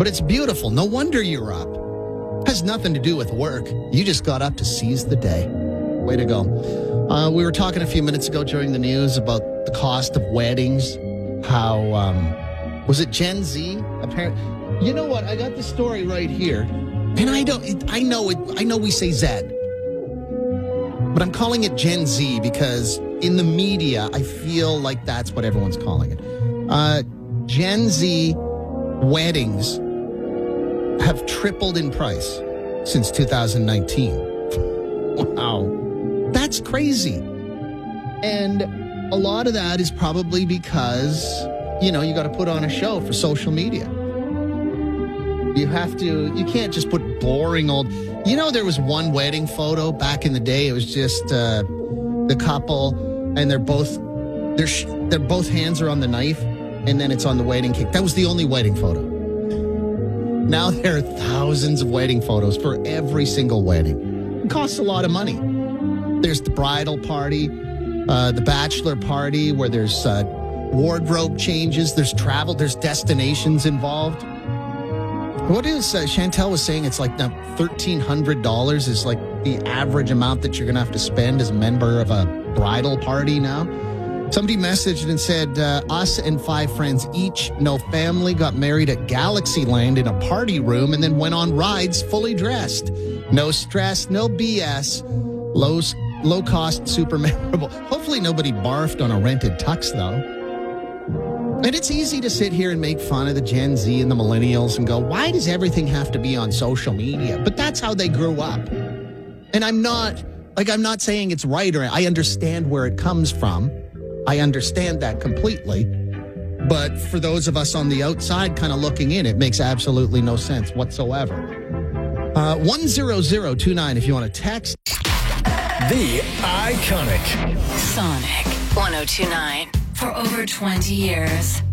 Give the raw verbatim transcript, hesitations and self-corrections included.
But it's beautiful. No wonder you're up. Has nothing to do with work. You just got up to seize the day. Way to go. Uh, we were talking a few minutes ago during the news about the cost of weddings. How, um, was it Gen Z? Apparently. You know what? I got the story right here. And I don't, it, I know it, I know we say Z. But I'm calling it Gen Z because in the media, I feel like that's what everyone's calling it. Uh, Gen Z weddings have tripled in price since two thousand nineteen. Wow. That's crazy. And a lot of that is probably because, you know, you got to put on a show for social media. You have to, you can't just put boring old, you know, there was one wedding photo back in the day. It was just uh, the couple and they're both, they're, sh- they're both hands are on the knife and then it's on the wedding cake. That was the only wedding photo. Now there are thousands of wedding photos for every single wedding. It costs a lot of money. There's the bridal party, uh, the bachelor party where there's uh, wardrobe changes, there's travel, there's destinations involved. What is, uh, Chantel was saying it's like now thirteen hundred dollars is like the average amount that you're going to have to spend as a member of a bridal party now. Somebody messaged and said, uh, us and five friends each, no family, got married at Galaxyland in a party room and then went on rides fully dressed. No stress, no B S. Low, low cost, super memorable. Hopefully nobody barfed on a rented tux, though. And it's easy to sit here and make fun of the Gen Z and the millennials and go, why does everything have to be on social media? But that's how they grew up. And I'm not, like, I'm not saying it's right or I understand where it comes from. I understand that completely. But for those of us on the outside kind of looking in, it makes absolutely no sense whatsoever. Uh, one zero zero two nine if you want to text. The Iconic Sonic one oh two point nine for over twenty years.